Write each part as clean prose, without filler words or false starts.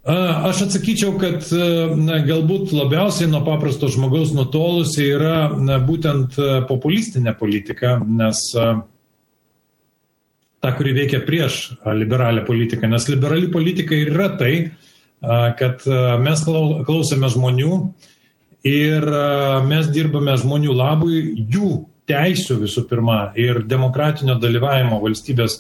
Aš atsakyčiau, kad galbūt labiausiai nuo paprasto žmogaus nutolusi yra būtent populistinė politika, nes ta, kuri veikia prieš liberalią politiką, nes liberali politika yra tai, kad mes klausome žmonių ir mes dirbame žmonių labui, jų teisių visų pirma ir demokratinio dalyvavimo valstybės,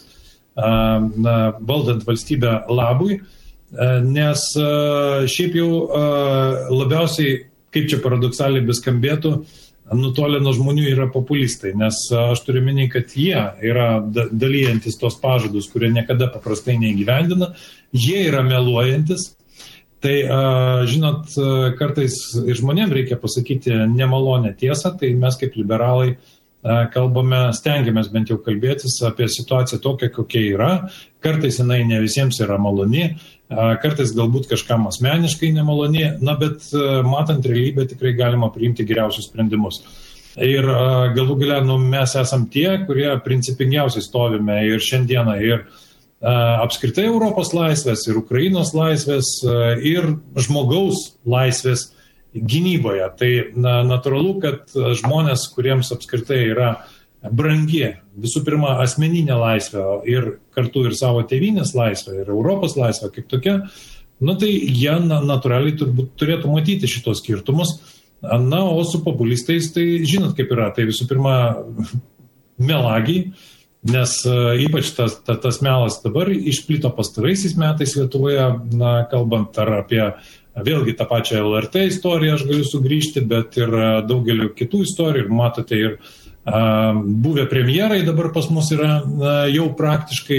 valdant valstybę labui. Nes šiaip jau labiausiai, kaip čia paradoksaliai beskambėtų, nutolę nuo žmonių yra populistai, nes aš turiu minėti, kad jie yra dalyjantis tos pažadus, kurie niekada paprastai neįgyvendina, jie yra meluojantis. Tai, žinot, kartais ir žmonėm reikia pasakyti nemalonę tiesą, tai mes kaip liberalai kalbame, stengiamės bent jau kalbėtis apie situaciją tokią, kokia yra. Kartais jinai ne visiems yra maloni, kartais galbūt kažkam asmeniškai nemaloni, bet matant realybę tikrai galima priimti geriausius sprendimus. Ir galų gale mes esam tie, kurie principingiausiai stovime ir šiandieną ir apskritai Europos laisvės, ir Ukrainos laisvės, ir žmogaus laisvės gynyboje. Tai natūralu, kad žmonės, kuriems apskritai yra brangi visų pirma asmeninė laisvė ir kartu ir savo tėvynės laisvė ir Europos laisvė kaip tokia, tai jie natūraliai turėtų matyti šitos skirtumus. O su populistais, tai žinot kaip yra, tai visų pirma melagiai, nes ypač tas melas dabar išplito pastaraisiais metais Lietuvoje, kalbant ar apie vėlgi tą pačią LRT istoriją aš galiu sugrįžti, bet ir daugeliu kitų istorijų. Ir matote, ir buvę premjerai dabar pas mus yra jau praktiškai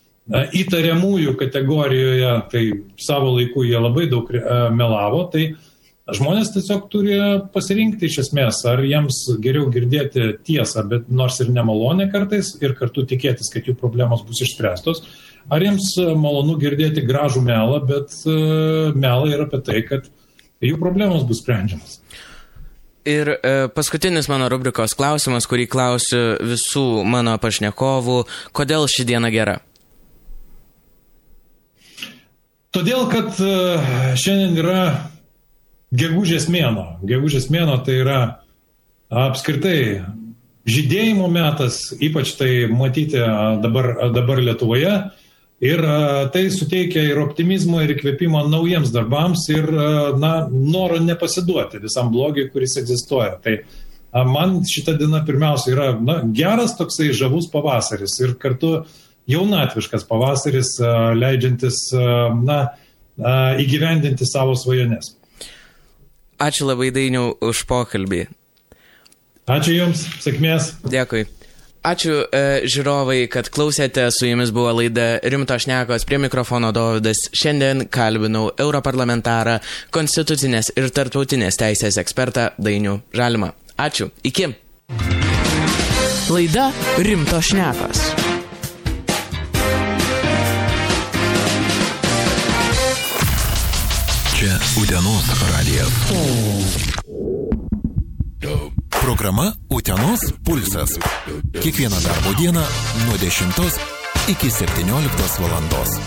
įtariamųjų kategorijoje, tai savo laiku jie labai daug melavo. Tai žmonės tiesiog turi pasirinkti iš esmės, ar jiems geriau girdėti tiesą, bet nors ir nemalonę kartais, ir kartu tikėtis, kad jų problemos bus išspręstos. Ar jiems malonu girdėti gražų melą, bet melą yra apie tai, kad jų problemos bus sprendžiamas. Ir paskutinis mano rubrikos klausimas, kurį klausiu visų mano pašnekovų, kodėl ši diena gera? Todėl, kad šiandien yra gegužės mėnuo. Gegužės mėnuo tai yra apskritai žydėjimo metas, ypač tai matyti dabar Lietuvoje. Ir tai suteikia ir optimizmo, ir įkvėpimo naujiems darbams, ir noro nepasiduoti visam blogiui, kuris egzistuoja. Tai man šita diena pirmiausia yra geras toksai žavus pavasaris ir kartu jaunatviškas pavasaris, leidžiantis įgyvendinti savo svajones. Ačiū labai, Dainiau, už pokalbį. Ačiū Jums, sėkmės. Dėkui. Ačiū žiūrovai, kad klausėte, su jumis buvo laida Rimtos šnekos, prie mikrofono Dovydas. Šiandien kalbinau europarlamentarą, konstitucinės ir tarptautinės teisės ekspertą Dainių Žalimą. Ačiū, iki. Laida Rimtos šnekos. Čia Utenos radijas. Programa Utenos pulsas. Kiekvieną darbo dieną nuo 10 iki 17 valandos.